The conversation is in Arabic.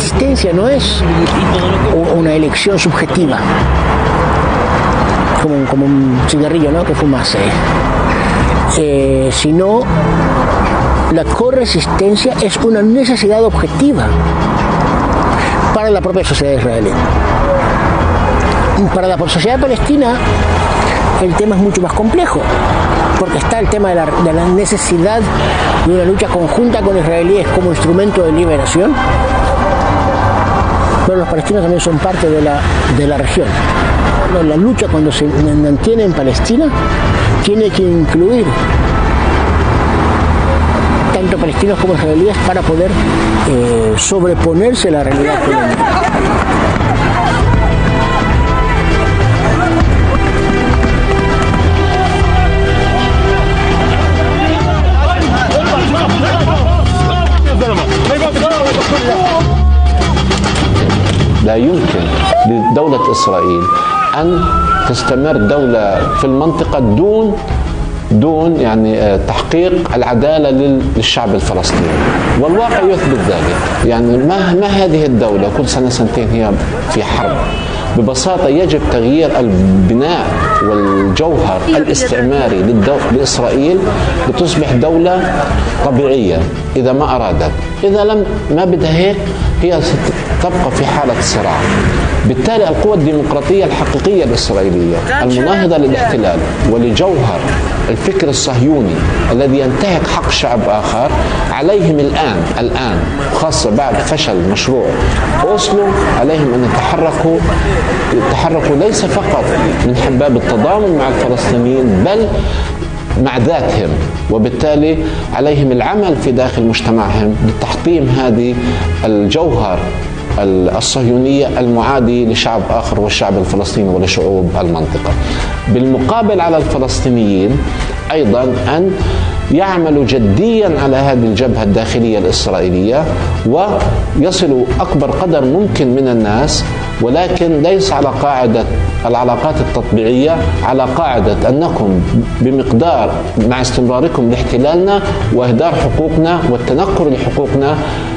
resistencia no es una elección subjetiva, como un cigarrillo, ¿no?, que fumase, sino la corresistencia es una necesidad objetiva para la propia sociedad israelí. Para la sociedad palestina el tema es mucho más complejo, porque está el tema de la necesidad de una lucha conjunta con israelíes como instrumento de liberación, pero los palestinos también son parte de la región. La lucha, cuando se mantiene en Palestina, tiene que incluir tanto palestinos como israelíes para poder sobreponerse a la realidad colonial. لا يمكن لدولة إسرائيل أن تستمر دولة في المنطقة دون يعني تحقيق العدالة للشعب الفلسطيني، والواقع يثبت ذلك. يعني ما هذه الدولة كل سنة سنتين هي في حرب. ببساطة يجب تغيير البناء والجوهر الاستعماري لإسرائيل لتصبح دولة طبيعية إذا ما أرادت. إذا ما بدها هيك هي ستبقى في حالة صراع. بالتالي القوى الديمقراطية الحقيقية الإسرائيلية المناهضة للاحتلال ولجوهر الفكر الصهيوني الذي ينتهك حق شعب آخر عليهم الآن خاصة بعد فشل مشروع أوسلو، عليهم أن يتحركوا ليس فقط من باب التضامن مع الفلسطينيين بل مع ذاتهم، وبالتالي عليهم العمل في داخل مجتمعهم لتحطيم هذه الجوهر الصهيونية المعادي لشعب آخر والشعب الفلسطيني ولشعوب المنطقة. بالمقابل على الفلسطينيين أيضا أن يعملوا جديا على هذه الجبهة الداخلية الإسرائيلية ويصلوا أكبر قدر ممكن من الناس، ولكن ليس على قاعدة العلاقات التطبيعية، على قاعدة أنكم بمقدار مع استمراركم لاحتلالنا وإهدار حقوقنا والتنكر لحقوقنا